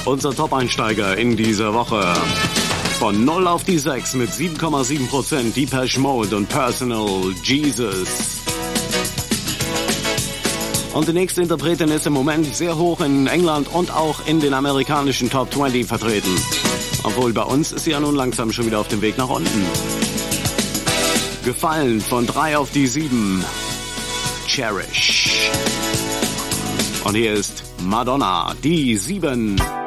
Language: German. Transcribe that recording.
Unser Top-Einsteiger in dieser Woche. Von 0 auf die 6 mit 7,7%, Depeche Mode und Personal Jesus. Und die nächste Interpretin ist im Moment sehr hoch in England und auch in den amerikanischen Top 20 vertreten. Obwohl bei uns ist sie ja nun langsam schon wieder auf dem Weg nach unten. Gefallen von 3 auf die 7. Cherish. Und hier ist Madonna, die 7.